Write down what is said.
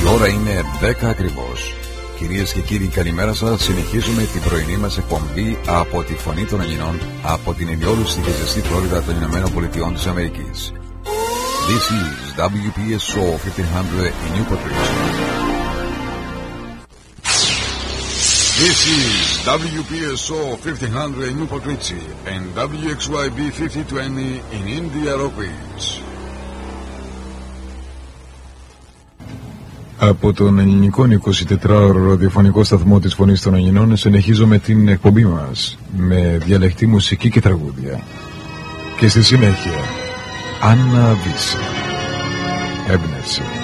Η ώρα είναι 10 ακριβώς. Κυρίες και κύριοι, καλημέρα σας. Συνεχίζουμε την πρωινή μας εκπομπή από τη Φωνή των Ελληνών, από την ηλιόλουστη και ζεστή Φλόριδα των Ηνωμένων Πολιτειών της Αμερικής. This is WPSO 1500 in Newport Richie. This is WPSO 1500 in Newport Richie and WXYB 5020 in Indianapolis. Από τον ελληνικό 24ωρο ραδιοφωνικό σταθμό της Φωνής των Ελληνών συνεχίζουμε την εκπομπή μας με διαλεκτή μουσική και τραγούδια. Και στη συνέχεια, Άννα Βύση, έμπνευση.